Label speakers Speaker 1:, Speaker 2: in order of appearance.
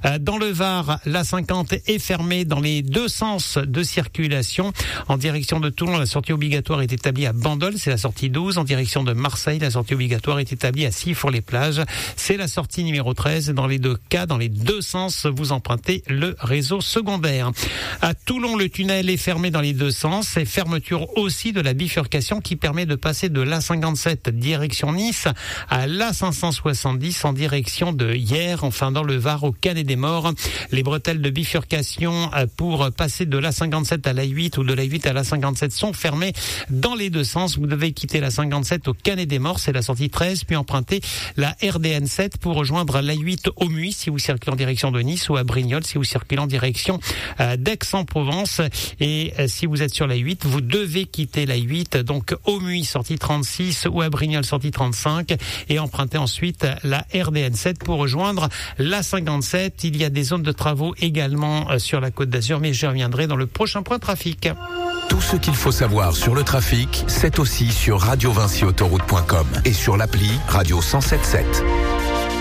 Speaker 1: Dans le Var, la 50 est fermée dans les deux sens de circulation. En direction de Toulon, la sortie obligatoire est établie à Bandol, c'est la sortie 12. En direction de Marseille, la sortie obligatoire est établie à Sifour-les-Plages, c'est la sortie numéro 13. Dans les deux cas, dans les deux sens, vous empruntez le réseau secondaire. À Toulon, le tunnel est fermé dans les deux sens. Et fermeture aussi de la bifurcation qui permet de passer de l'A57 direction Nice à l'A570 en direction de Hyères, enfin dans le Var au Canet des Morts. Les bretelles de bifurcation pour passer de l'A57 à l'A8 ou de l'A8 à l'A57 sont fermées dans les deux sens. Vous devez quitter l'A57 au Canet des Morts, c'est la sortie 13, puis emprunter la RDN7 pour rejoindre l'A8 au Muy si vous circulez en direction de Nice, ou à Brignoles si vous circulez en direction d'Aix-en-Provence. Et si vous êtes sur l'A8, vous devez quitter l'A8, donc au Muy sortie 36 ou à Brignoles sortie 35, et emprunter ensuite la RDN7 pour rejoindre l'A57. Il y a des zones de travaux également sur la Côte d'Azur, mais j'y reviendrai dans le prochain point trafic.
Speaker 2: Tout ce qu'il faut savoir sur le trafic, c'est aussi sur radiovinciautoroute.com et sur l'appli Radio 107.7.